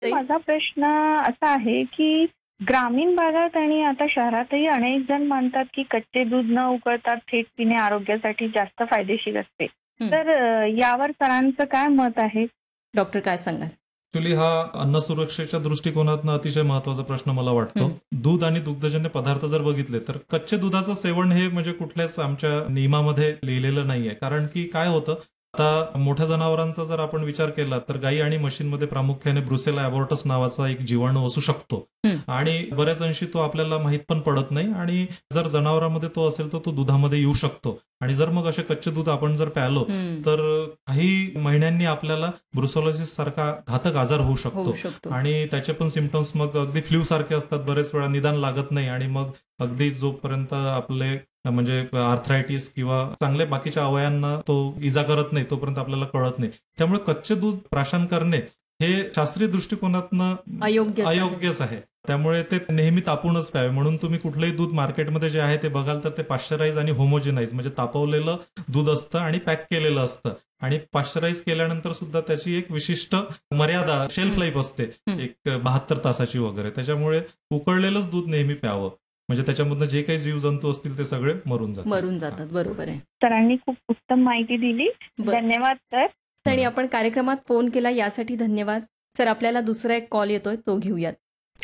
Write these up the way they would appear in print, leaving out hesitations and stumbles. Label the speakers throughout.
Speaker 1: ताई?
Speaker 2: माझा प्रश्न असा आहे, की ग्रामीण भागात आणि आता शहरातही अनेक जण मानतात, की कच्चे दूध न उकळता थेट पिणे आरोग्यासाठी जास्त फायदेशीर असते.
Speaker 1: हं.
Speaker 2: तर यावर सरांचं काय मत आहे?
Speaker 1: डॉक्टर काय सांगाल?
Speaker 3: ऍक्च्युली हा अन्न सुरक्षेच्या दृष्टिकोनातून अतिशय महत्वाचा प्रश्न मला वाटतो. दूध आणि दुग्धजन्य पदार्थ जर बघितले तर कच्चे दुधाचं सेवन हे म्हणजे कुठल्याच आमच्या नियमामध्ये लिहिलेलं नाहीये. कारण की काय होतं, आता मोठ्या जनावरांचा जर आपण विचार केला तर गाई आणि म्हशींमध्ये प्रामुख्याने ब्रुसेला अबॉर्टस नावाचा एक जीवाणू असू शकतो
Speaker 1: हं.
Speaker 3: आणि बऱ्याच अंशी तो आपल्याला माहित पण पडत नाही आणि जर जनावरांमध्ये तो असेल तर तो दुधामध्ये येऊ शकतो आणि जर मग असे कच्चे दूध आपण जर प्यालो
Speaker 1: हं.
Speaker 3: तर काही महिन्यांनी आपल्याला ब्रुसेलोसिस सारखा घातक आजार होऊ शकतो
Speaker 1: होऊ शकतो.
Speaker 3: आणि त्याचे पण सिम्पटम्स मग अगदी फ्ल्यू सारखे असतात. बरेच वेळा निदान लागत नाही आणि मग अगदी जोपर्यंत आपले म्हणजे आर्थरायटिस किंवा चांगले बाकीच्या अवयांना तो इजा करत नाही तोपर्यंत आपल्याला कळत नाही. त्यामुळे कच्चे दूध प्राशन करणे हे शास्त्रीय दृष्टिकोनातनं अयोग्यच आहे. त्यामुळे ते नेहमी तापूनच प्यावे. म्हणून तुम्ही कुठलंही दूध मार्केटमध्ये जे आहे ते बघाल तर ते पाश्चराईज आणि होमोजेनाइज म्हणजे तापवलेलं दूध असतं आणि पॅक केलेलं असतं आणि पाश्चराईज केल्यानंतर सुद्धा त्याची एक विशिष्ट मर्यादा शेल्फ लाईफ असते, एक 72 तासाची वगैरे. त्याच्यामुळे उकळलेलंच दूध नेहमी प्यावं म्हणजे त्याच्यामधनं जे काही जीवजंतू असतील ते सगळे मरून
Speaker 1: जातात. बरोबर आहे.
Speaker 2: सरांनी खूप उत्तम माहिती दिली.
Speaker 1: बरं.
Speaker 2: धन्यवाद सर.
Speaker 1: आणि आपण कार्यक्रमात फोन केला यासाठी धन्यवाद. सर, आपल्याला दुसरा एक कॉल येतोय, तो घेऊयात.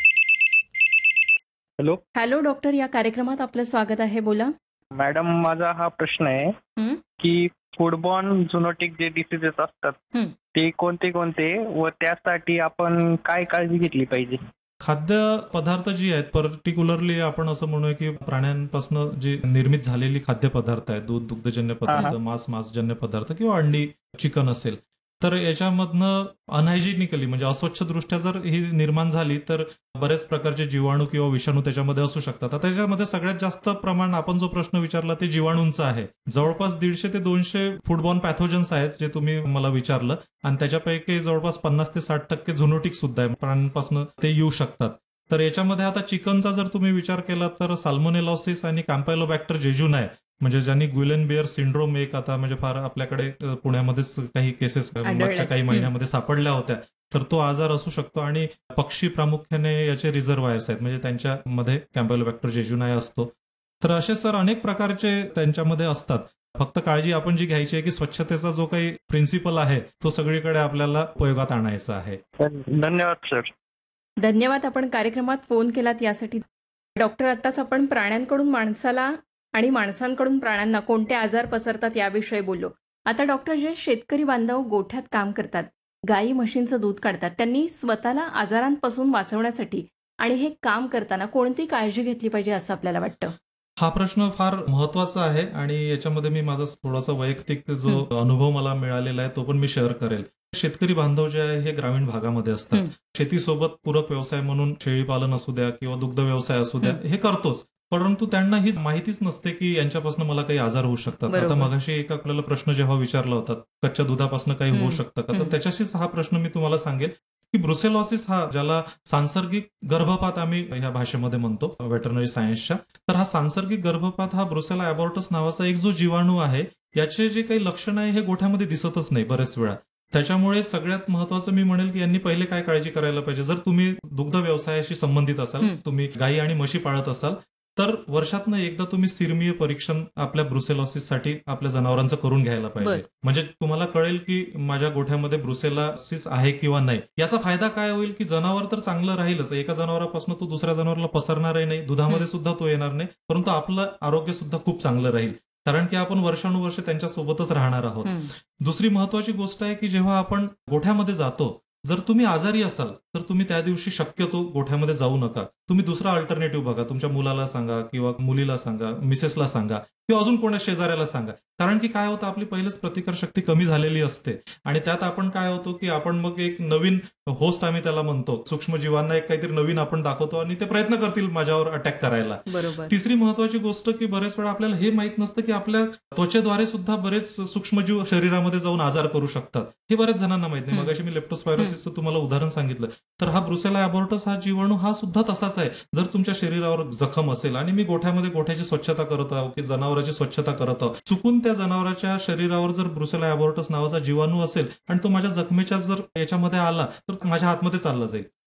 Speaker 1: हॅलो डॉक्टर, या कार्यक्रमात आपलं स्वागत आहे. बोला.
Speaker 4: मॅडम, माझा हा प्रश्न आहे
Speaker 1: हं?
Speaker 4: की फूडबॉर्न झुनोटिक जे डिसीजेस असतात
Speaker 1: हं.
Speaker 4: ते कोणते कोणते व त्यासाठी आपण काय काळजी घेतली पाहिजे?
Speaker 3: खाद्य पदार्थ जी आहेत पर्टिक्युलरली आपण असं म्हणूया की प्राण्यांपासून जी निर्मित झालेली खाद्यपदार्थ आहेत, दूध, दुग्धजन्य पदार्थ, मांसजन्य पदार्थ किंवा अंडी, चिकन असेल, तर याच्यामधनं अनहायजिनिकली म्हणजे अस्वच्छ दृष्ट्या जर ही निर्माण झाली तर बरेच प्रकारचे जीवाणू किंवा विषाणू त्याच्यामध्ये असू शकतात. आता त्याच्यामध्ये सगळ्यात जास्त प्रमाण आपण जो प्रश्न विचारला ते जीवाणूंचं आहे. जवळपास 150 ते 200 फूडबॉर्न पॅथोजन्स आहेत जे तुम्ही मला विचारलं आणि त्याच्यापैकी जवळपास 50 ते 60% झुनोटिक सुद्धा आहे, प्राण्यांपासून ते येऊ शकतात. तर याच्यामध्ये आता चिकनचा जर तुम्ही विचार केला तर साल्मोनेलॉसिस आणि कॅम्पायलोबॅक्टर जेजुनाय म्हणजे ज्यांनी गुलेनबियर सिंड्रोम एक आता म्हणजे फार आपल्याकडे पुण्यामध्येच काही केसेस मागच्या काही महिन्यामध्ये सापडल्या होत्या. तर तो आजार असू शकतो आणि पक्षी प्रामुख्याने याचे रिझर्वायर्स आहेत म्हणजे त्यांच्यामध्ये कॅम्पायलोबॅक्टर जेजुनाय असतो. तर असे सर अनेक प्रकारचे त्यांच्यामध्ये असतात. फक्त काळजी आपण जी घ्यायची आहे की स्वच्छतेचा जो काही प्रिन्सिपल आहे तो सगळीकडे आपल्याला उपयोगात आणायचा आहे.
Speaker 4: धन्यवाद सर.
Speaker 1: धन्यवाद, आपण कार्यक्रमात फोन केलात यासाठी. डॉक्टर, आत्ताच आपण प्राण्यांकडून माणसाला आणि माणसांकडून प्राण्यांना कोणते आजार पसरतात याविषयी बोललो. आता डॉक्टर, जे शेतकरी बांधव गोठ्यात काम करतात, गाई म्हशींचं दूध काढतात, त्यांनी स्वतःला आजारांपासून वाचवण्यासाठी आणि हे काम करताना कोणती काळजी घेतली पाहिजे असं आपल्याला वाटतं?
Speaker 3: हा प्रश्न फार महत्वाचा आहे आणि याच्यामध्ये मी माझा थोडासा वैयक्तिक जो अनुभव मला मिळालेला आहे तो पण मी शेअर करेल. शेतकरी बांधव जे आहे हे ग्रामीण भागामध्ये असतात. शेतीसोबत पूरक व्यवसाय म्हणून शेळीपालन असू द्या किंवा दुग्ध व्यवसाय असू द्या हे करतोच, परंतु त्यांना ही माहितीच नसते की यांच्यापासून मला काही आजार होऊ शकतात. आता मगाशी एक आपल्याला प्रश्न जेव्हा विचारला होता कच्च्या दुधापासून काही होऊ शकतं का, तर त्याच्याशीच हा प्रश्न मी तुम्हाला सांगेल की ब्रुसेलॉसिस हा ज्याला सांसर्गिक गर्भपात आम्ही ह्या भाषेमध्ये म्हणतो वेटरनरी सायन्सच्या, तर हा सांसर्गिक गर्भपात हा ब्रुसेला अबॉर्टस नावाचा एक जो जीवाणू आहे याचे जे काही लक्षण आहे हे गोठ्यामध्ये दिसतच नाही बरेच वेळा. त्याच्यामुळे सगळ्यात महत्वाचं मी म्हणेल की यांनी पहिले काय काळजी करायला पाहिजे, जर तुम्ही दुग्ध व्यवसायाशी संबंधित असाल, तुम्ही गायी आणि म्हशी पाळत असाल तर वर्षातनं एकदा तुम्ही सिरमीय परीक्षण आपल्या ब्रुसेलॉसिससाठी आपल्या जनावरांचं करून घ्यायला पाहिजे. म्हणजे तुम्हाला कळेल की माझ्या गोठ्यामध्ये ब्रुसेलॉसिस आहे किंवा नाही. याचा फायदा काय होईल की जनावर तर चांगलं राहीलच, एका जनावरापासून तो दुसऱ्या जनावराला पसरणारही नाही, दुधामध्ये सुद्धा तो येणार नाही, परंतु आपलं आरोग्य सुद्धा खूप चांगलं राहील कारण की आपण वर्षानुवर्ष त्यांच्या सोबतच राहणार आहोत. दुसरी महत्वाची गोष्ट आहे की जेव्हा आपण गोठ्यामध्ये जातो, जर तुम्ही आजारी असाल तर तुम्ही त्या दिवशी शक्यतो गोठ्यामध्ये जाऊ नका. तुम्ही दुसरा अल्टरनेटिव्ह बघा. तुमच्या मुलाला सांगा किंवा मुलीला सांगा, मिसेसला सांगा किंवा अजून कोणा शेजाऱ्याला सांगा. कारण की काय होतं, आपली पहिलेच प्रतिकारशक्ती कमी झालेली असते आणि त्यात आपण काय होतो की आपण मग एक नवीन होस्ट आम्ही त्याला म्हणतो, सूक्ष्मजीवांना एक काहीतरी नवीन आपण दाखवतो आणि ते प्रयत्न करतील माझ्यावर अटॅक करायला. तिसरी महत्वाची गोष्ट की बरेच वेळा आपल्याला हे माहित नसतं की आपल्या त्वचेद्वारे सुद्धा बरेच सूक्ष्मजीव शरीरामध्ये जाऊन आजार करू शकतात. हे बऱ्याच जणांना माहित नाही. मगाशी मी लेप्टोस्पायरोसिसचं तुम्हाला उदाहरण सांगितलं. तर हा ब्रुसेला अबॉर्टस हा जीवाणू हा सुद्धा तसाच आहे. जर तुमच्या शरीरावर जखम असेल आणि मी गोठ्याची स्वच्छता करत आहो की जनावरांची स्वच्छता करत आहो, चुकून त्या जनावराच्या शरीरावर जर ब्रुसेला अबॉर्टस नावाचा जीवाणू असेल आणि तो माझ्या जखमेच्या जर याच्यामध्ये आला तर माझ्या हातमध्ये चालला जाईल.